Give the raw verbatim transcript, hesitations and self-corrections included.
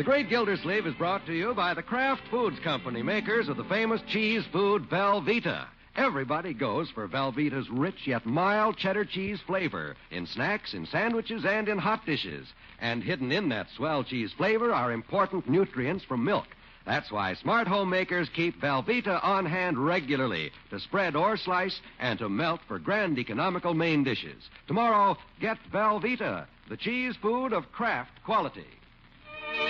The Great Gildersleeve is brought to you by the Kraft Foods Company, makers of the famous cheese food Velveeta. Everybody goes for Velveeta's rich yet mild cheddar cheese flavor in snacks, in sandwiches, and in hot dishes. And hidden in that swell cheese flavor are important nutrients from milk. That's why smart homemakers keep Velveeta on hand regularly to spread or slice and to melt for grand economical main dishes. Tomorrow, get Velveeta, the cheese food of Kraft quality.